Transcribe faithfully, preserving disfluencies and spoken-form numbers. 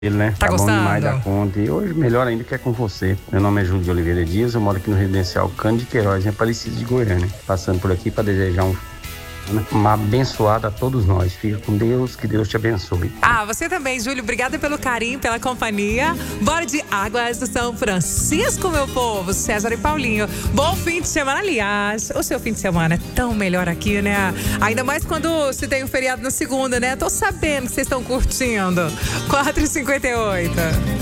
Ele, né? Tá Tá bom gostando? demais da conta. E hoje, melhor ainda que é com você. Meu nome é Júlio de Oliveira Dias, eu moro aqui no Residencial Cândido de Queiroz, em Aparecida de Goiânia. Passando por aqui para desejar um, uma abençoada a todos nós. Fica com Deus, que Deus te abençoe. Ah, você também, Júlio. Obrigada pelo carinho, pela companhia. Bora de Águas do São Francisco, meu povo. César e Paulinho. Bom fim de semana, aliás. O seu fim de semana é tão melhor aqui, né? Ainda mais quando se tem um feriado na segunda, né? Tô sabendo que vocês estão curtindo. quatro e cinquenta e oito.